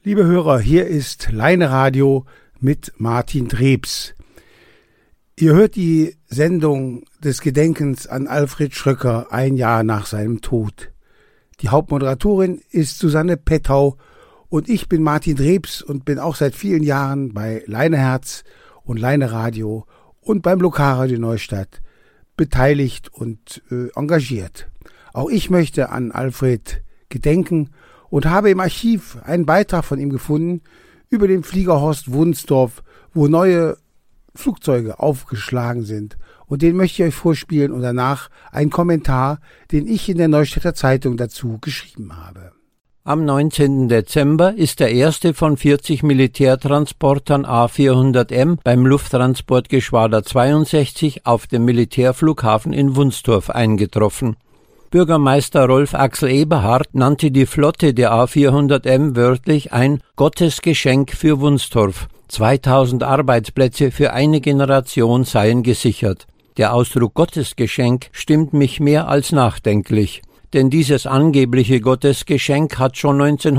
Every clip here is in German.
Liebe Hörer, hier ist Leine Radio mit Martin Drebs. Ihr hört die Sendung des Gedenkens an Alfred Schröcker ein Jahr nach seinem Tod. Die Hauptmoderatorin ist Susanne Pettau und ich bin Martin Drebs und bin auch seit vielen Jahren bei Leineherz und Leine Radio und beim Lokalradio Neustadt beteiligt und engagiert. Auch ich möchte an Alfred gedenken und habe im Archiv einen Beitrag von ihm gefunden über den Fliegerhorst Wunsdorf, wo neue Flugzeuge aufgeschlagen sind. Und den möchte ich euch vorspielen und danach einen Kommentar, den ich in der Neustädter Zeitung dazu geschrieben habe. Am 19. Dezember ist der erste von 40 Militärtransportern A400M beim Lufttransportgeschwader 62 auf dem Militärflughafen in Wunsdorf eingetroffen. Bürgermeister Rolf Axel Eberhardt nannte die Flotte der A400M wörtlich ein Gottesgeschenk für Wunsdorf. 2000 Arbeitsplätze für eine Generation seien gesichert. Der Ausdruck Gottesgeschenk stimmt mich mehr als nachdenklich. Denn dieses angebliche Gottesgeschenk hat schon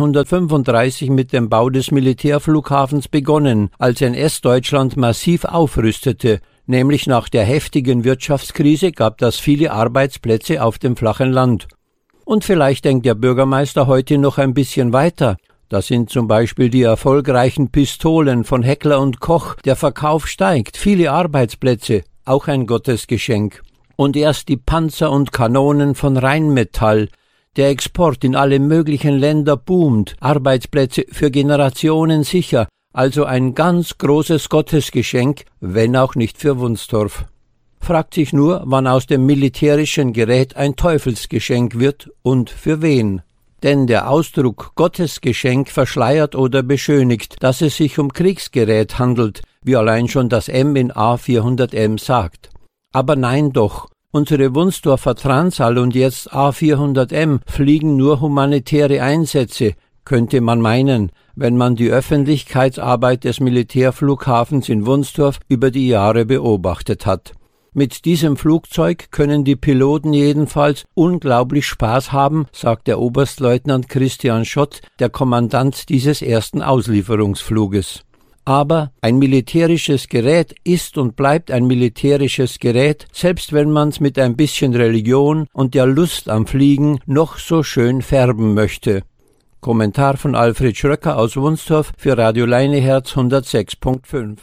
1935 mit dem Bau des Militärflughafens begonnen, als NS-Deutschland massiv aufrüstete. Nämlich nach der heftigen Wirtschaftskrise gab das viele Arbeitsplätze auf dem flachen Land. Und vielleicht denkt der Bürgermeister heute noch ein bisschen weiter. Das sind zum Beispiel die erfolgreichen Pistolen von Heckler & Koch. Der Verkauf steigt, viele Arbeitsplätze, auch ein Gottesgeschenk. Und erst die Panzer und Kanonen von Rheinmetall. Der Export in alle möglichen Länder boomt, Arbeitsplätze für Generationen sicher. Also ein ganz großes Gottesgeschenk, wenn auch nicht für Wunsdorf. Fragt sich nur, wann aus dem militärischen Gerät ein Teufelsgeschenk wird und für wen. Denn der Ausdruck Gottesgeschenk verschleiert oder beschönigt, dass es sich um Kriegsgerät handelt, wie allein schon das M in A400M sagt. Aber nein doch, unsere Wunsdorfer Transall und jetzt A400M fliegen nur humanitäre Einsätze, könnte man meinen, wenn man die Öffentlichkeitsarbeit des Militärflughafens in Wunsdorf über die Jahre beobachtet hat. Mit diesem Flugzeug können die Piloten jedenfalls unglaublich Spaß haben, sagt der Oberstleutnant Christian Schott, der Kommandant dieses ersten Auslieferungsfluges. Aber ein militärisches Gerät ist und bleibt ein militärisches Gerät, selbst wenn man's mit ein bisschen Religion und der Lust am Fliegen noch so schön färben möchte. Kommentar von Alfred Schröcker aus Wunsdorf für Radio Leineherz 106.5.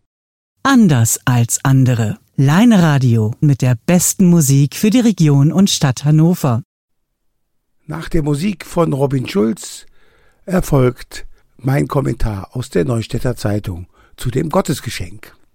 Anders als andere. Leine Radio mit der besten Musik für die Region und Stadt Hannover. Nach der Musik von Robin Schulz erfolgt mein Kommentar aus der Neustädter Zeitung zu dem Gottesgeschenk.